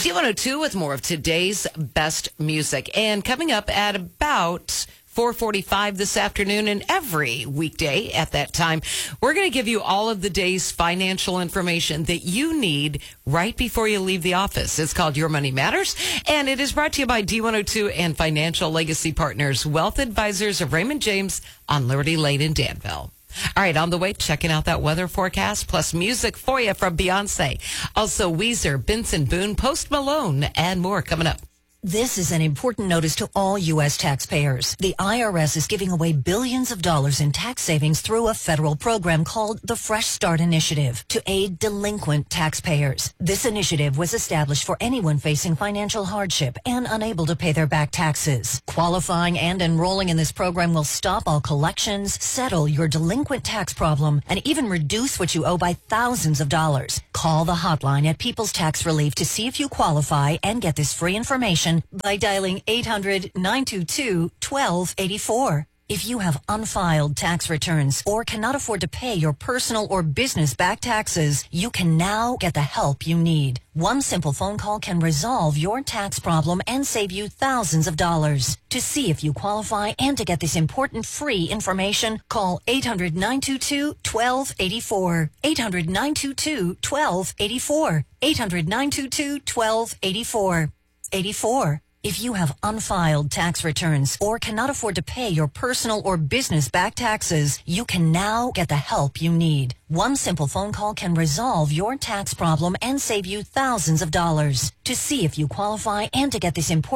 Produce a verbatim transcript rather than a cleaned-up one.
D one oh two with more of today's best music. And coming up at about four forty-five this afternoon and every weekday at that time, we're going to give you all of the day's financial information that you need right before you leave the office. It's called Your Money Matters, and it is brought to you by D one oh two and Financial Legacy Partners, Wealth Advisors of Raymond James on Liberty Lane in Danville. All right, on the way, checking out that weather forecast, plus music for you from Beyonce. Also, Weezer, Benson Boone, Post Malone, and more coming up. This is an important notice to all U S taxpayers. The I R S is giving away billions of dollars in tax savings through a federal program called the Fresh Start Initiative to aid delinquent taxpayers. This initiative was established for anyone facing financial hardship and unable to pay their back taxes. Qualifying and enrolling in this program will stop all collections, settle your delinquent tax problem, and even reduce what you owe by thousands of dollars. Call the hotline at People's Tax Relief to see if you qualify and get this free information by dialing eight hundred, nine two two, one two eight four. If you have unfiled tax returns or cannot afford to pay your personal or business back taxes, you can now get the help you need. One simple phone call can resolve your tax problem and save you thousands of dollars. To see if you qualify and to get this important free information, call eight hundred, nine two two, one two eight four. eight hundred, nine two two, one two eight four. eight hundred, nine two two, one two eight four. eighty-four. If you have unfiled tax returns or cannot afford to pay your personal or business back taxes, you can now get the help you need. One simple phone call can resolve your tax problem and save you thousands of dollars. To see if you qualify and to get this important